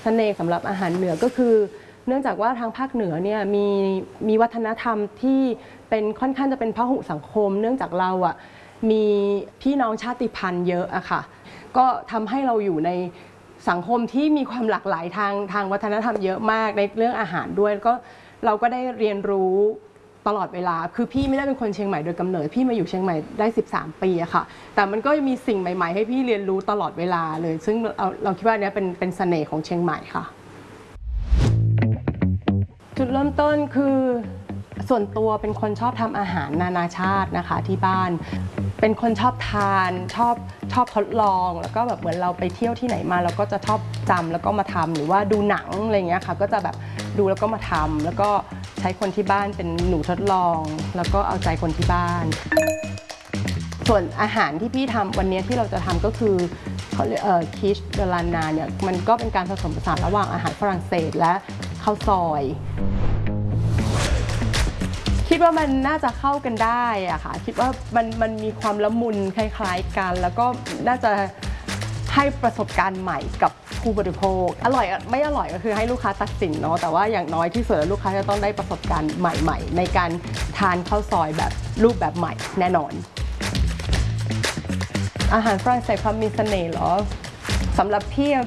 เสน่ห์สำหรับอาหารเหนือก็คือเนื่องจากว่าทางภาคเหนือเนี่ยมีวัฒนธรรมที่เป็นค่อนข้างจะเป็นพหุสังคมเนื่องจากเรามีพี่น้องชาติพันธุ์เยอะอะค่ะก็ทำให้เราอยู่ในสังคมที่มีความหลากหลายทางวัฒนธรรมเยอะมากในเรื่องอาหารด้วยก็เราก็ได้เรียนรู้ตลอดเวลาคือพี่ไม่ได้เป็นคนเชียงใหม่โดยกำเนิดพี่มาอยู่เชียงใหม่ได้13 ปีอะค่ะแต่มันก็มีสิ่งใหม่ๆให้พี่เรียนรู้ตลอดเวลาเลยซึ่งเราคิดว่านี้เป็นเสน่ห์ของเชียงใหม่ค่ะจุดเริ่มต้นคือส่วนตัวเป็นคนชอบทำอาหารนานาชาตินะคะที่บ้านเป็นคนชอบทานชอบทดลองแล้วก็แบบเหมือนเราไปเที่ยวที่ไหนมาเราก็จะชอบจำแล้วก็มาทำหรือว่าดูหนังอะไรเงี้ยค่ะก็จะแบบดูแล้วก็มาทำแล้วก็ใช้คนที่บ้านเป็นหนูทดลองแล้วก็เอาใจคนที่บ้านส่วนอาหารที่พี่ทำวันนี้ที่เราจะทำก็คือคิชเดลานาเนี่ยมันก็เป็นการผสมผสานระหว่างอาหารฝรั่งเศสและข้าวซอยคิดว่ามันน่าจะเข้ากันได้อะค่ะคิดว่ามันมีความละมุนคล้ายๆกันแล้วก็น่าจะให้ประสบการณ์ใหม่กับผู้บริโภคอร่อยไม่อร่อยก็คือให้ลูกค้าตัดสินเนาะแต่ว่าอย่างน้อยที่สุดลูกค้าจะต้องได้ประสบการณ์ใหม่ๆในการทานข้าวซอยแบบรูปแบบใหม่แน่นอนอาหารฝรั่งเศสความมีเสน่ห์เหรอสำหรับพี่